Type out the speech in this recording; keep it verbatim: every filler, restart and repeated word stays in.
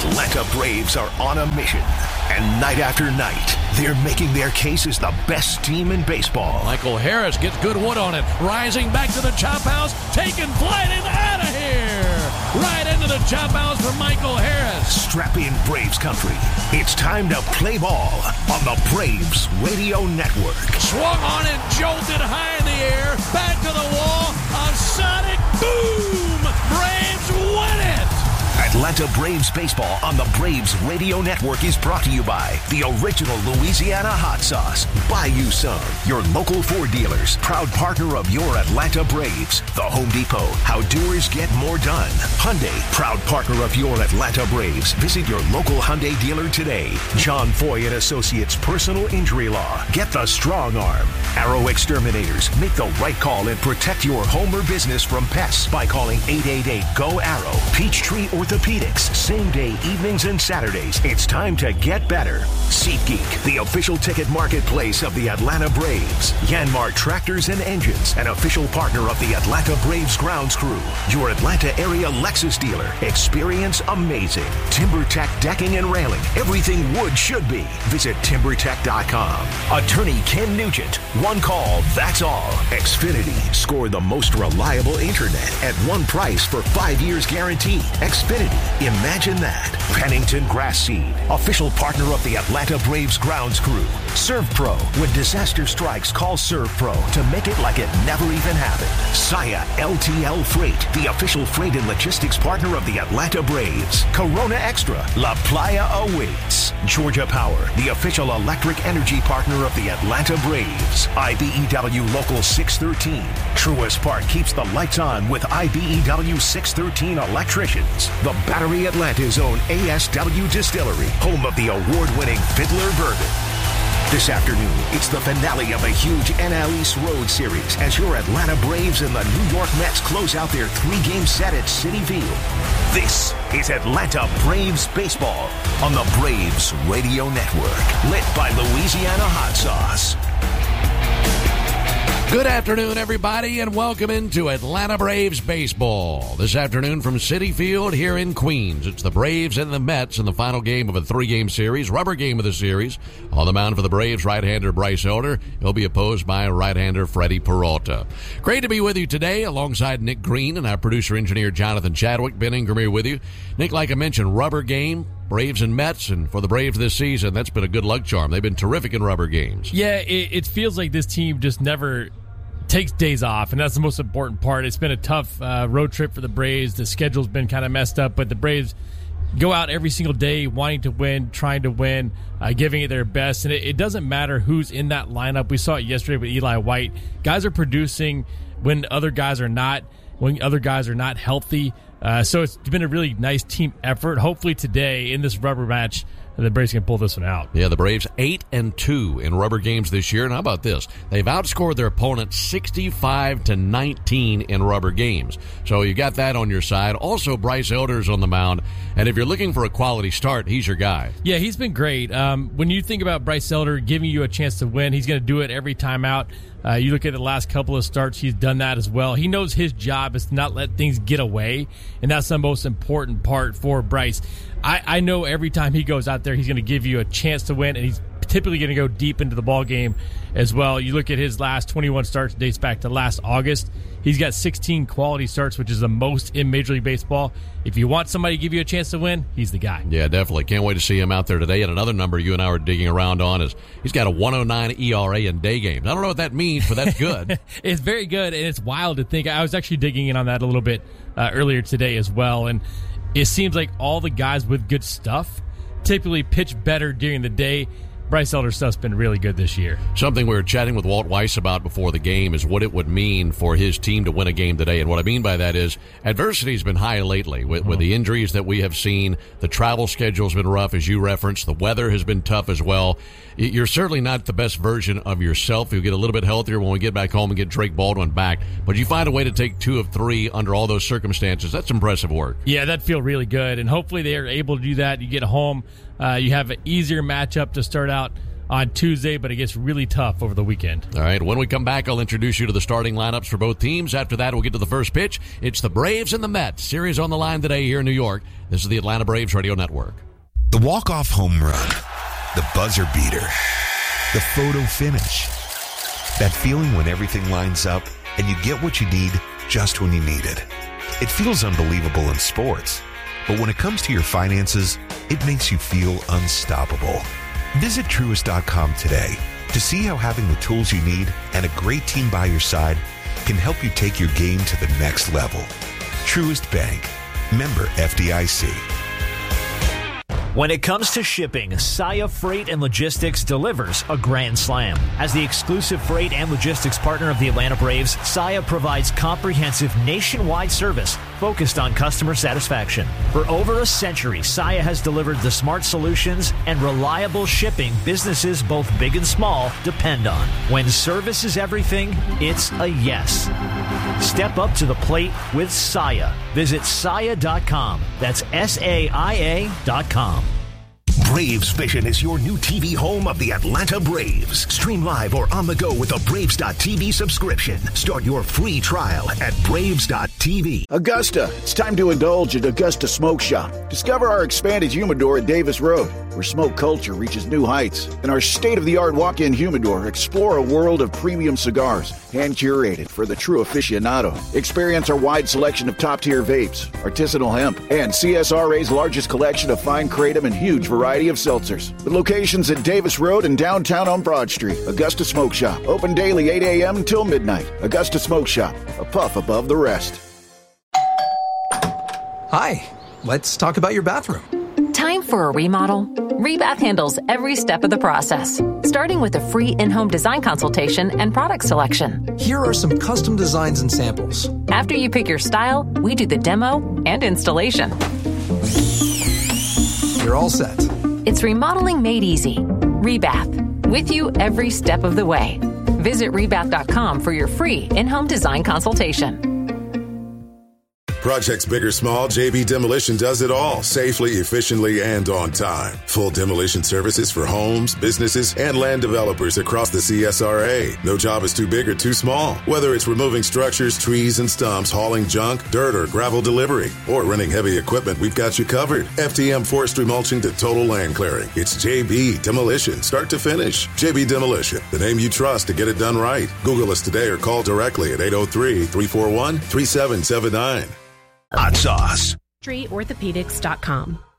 Atlanta Braves are on a mission. And night after night, they're making their case as the best team in baseball. Michael Harris gets good wood on it. Rising back to the chop house. Taking flight and out of here. Right into the chop house for Michael Harris. Strap in, Braves country. It's time to play ball on the Braves Radio Network. Swung on and jolted high in the air. Back to the wall. A sonic boom. Braves win it. Atlanta Braves baseball on the Braves Radio Network is brought to you by the original Louisiana hot sauce. Buy you some. Your local Ford dealers, proud partner of your Atlanta Braves. The Home Depot, how doers get more done. Hyundai, proud partner of your Atlanta Braves. Visit your local Hyundai dealer today. John Foy and Associates Personal Injury Law. Get the strong arm. Arrow Exterminators. Make the right call and protect your home or business from pests by calling eight eight eight, G O, ARROW. Peachtree Orthopedics, same day, evenings and Saturdays. It's time to get better. SeatGeek, the official ticket marketplace of the Atlanta Braves. Yanmar Tractors and Engines, an official partner of the Atlanta Braves grounds crew. Your Atlanta area Lexus dealer. Experience amazing. TimberTech Decking and Railing. Everything wood should be. Visit timber tech dot com. Attorney Ken Nugent. One call, that's all. Xfinity. Score the most reliable internet at one price for five years guaranteed. Xfinity. Imagine that. Pennington Grass Seed, official partner of the Atlanta Braves grounds crew. ServPro. When disaster strikes, call ServPro to make it like it never even happened. Saya L T L Freight, the official freight and logistics partner of the Atlanta Braves. Corona Extra. La Playa awaits. Georgia Power, the official electric energy partner of the Atlanta Braves. I B E W Local six thirteen. Truist Park keeps the lights on with I B E W six thirteen electricians. The Battery Atlanta's own A S W Distillery, home of the award-winning Fiddler Bourbon. This afternoon, it's the finale of a huge N L East Road Series as your Atlanta Braves and the New York Mets close out their three-game set at Citi Field. This is Atlanta Braves baseball on the Braves Radio Network, lit by Louisiana hot sauce. Good afternoon, everybody, and welcome into Atlanta Braves baseball. This afternoon from Citi Field here in Queens. It's the Braves and the Mets in the final game of a three-game series, rubber game of the series. On the mound for the Braves, right-hander Bryce Elder. He'll be opposed by right-hander Freddie Peralta. Great to be with you today alongside Nick Green and our producer-engineer Jonathan Chadwick. Ben Ingram here with you. Nick, like I mentioned, rubber game. Braves and Mets, and for the Braves this season, that's been a good luck charm. They've been terrific in rubber games. Yeah, it, it feels like this team just never takes days off, and that's the most important part. It's been a tough uh, road trip for the Braves. The schedule's been kind of messed up, but the Braves go out every single day wanting to win, trying to win, uh, giving it their best, and it, it doesn't matter who's in that lineup. We saw it yesterday with Eli White. Guys are producing when other guys are not, when other guys are not healthy. Uh, so it's been a really nice team effort. Hopefully today in this rubber match, the Braves can pull this one out. Yeah, the Braves eight and two in rubber games this year. And how about this? They've outscored their opponent sixty-five to nineteen in rubber games. So you got that on your side. Also, Bryce Elder's on the mound. And if you're looking for a quality start, he's your guy. Yeah, he's been great. Um, when you think about Bryce Elder giving you a chance to win, he's going to do it every time out. Uh, you look at the last couple of starts, he's done that as well. He knows his job is to not let things get away, and that's the most important part for Bryce. I, I know every time he goes out there, he's going to give you a chance to win, and he's typically going to go deep into the ball game as well. You look at his last twenty-one starts, dates back to last August. He's got sixteen quality starts, which is the most in Major League Baseball. If you want somebody to give you a chance to win, he's the guy. Yeah, definitely. Can't wait to see him out there today. And another number you and I were digging around on is he's got a one oh nine E R A in day games. I don't know what that means, but that's good. It's very good, and it's wild to think. I was actually digging in on that a little bit uh, earlier today as well, and it seems like all the guys with good stuff typically pitch better during the day. Bryce Elder's stuff's been really good this year. Something we were chatting with Walt Weiss about before the game is what it would mean for his team to win a game today. And what I mean by that is adversity has been high lately with, mm-hmm. with the injuries that we have seen. The travel schedule's been rough, as you referenced. The weather has been tough as well. You're certainly not the best version of yourself. You'll get a little bit healthier when we get back home and get Drake Baldwin back. But you find a way to take two of three under all those circumstances. That's impressive work. Yeah, that'd feel really good. And hopefully they are able to do that. You get home. Uh, you have an easier matchup to start out on Tuesday, but it gets really tough over the weekend. All right, when we come back, I'll introduce you to the starting lineups for both teams. After that, we'll get to the first pitch. It's the Braves and the Mets. Series on the line today here in New York. This is the Atlanta Braves Radio Network. The walk-off home run, the buzzer beater, the photo finish. That feeling when everything lines up and you get what you need just when you need it. It feels unbelievable in sports, but when it comes to your finances, it makes you feel unstoppable. Visit Truist dot com today to see how having the tools you need and a great team by your side can help you take your game to the next level. Truist Bank. Member F D I C. When it comes to shipping, Saia Freight and Logistics delivers a grand slam. As the exclusive freight and logistics partner of the Atlanta Braves, Saia provides comprehensive nationwide service focused on customer satisfaction. For over a century, Saia has delivered the smart solutions and reliable shipping businesses both big and small depend on. When service is everything, it's a yes. Step up to the plate with Saia. Visit Saia dot com. That's S A I A dot com. Braves Vision is your new T V home of the Atlanta Braves. Stream live or on the go with a Braves dot T V subscription. Start your free trial at Braves dot T V. Augusta, it's time to indulge at Augusta Smoke Shop. Discover our expanded humidor at Davis Road, where smoke culture reaches new heights. In our state-of-the-art walk-in humidor, explore a world of premium cigars, hand-curated for the true aficionado. Experience our wide selection of top-tier vapes, artisanal hemp, and C S R A's largest collection of fine kratom and huge variety of seltzers. With locations at Davis Road and downtown on Broad Street. Augusta Smoke Shop. Open daily eight a.m. until midnight. Augusta Smoke Shop. A puff above the rest. Hi. Let's talk about your bathroom. Time for a remodel? Rebath handles every step of the process, starting with a free in-home design consultation and product selection. Here are some custom designs and samples. After you pick your style, we do the demo and installation. You're all set. It's remodeling made easy. Rebath, with you every step of the way. Visit rebath dot com for your free in-home design consultation. Projects big or small, J B Demolition does it all safely, efficiently, and on time. Full demolition services for homes, businesses, and land developers across the C S R A. No job is too big or too small. Whether it's removing structures, trees, and stumps, hauling junk, dirt, or gravel delivery, or renting heavy equipment, we've got you covered. F T M forestry mulching to total land clearing. It's J B Demolition, start to finish. J B Demolition, the name you trust to get it done right. Google us today or call directly at eight oh three, three four one, three seven seven nine. Hot sauce. Tree Orthopedics dot com.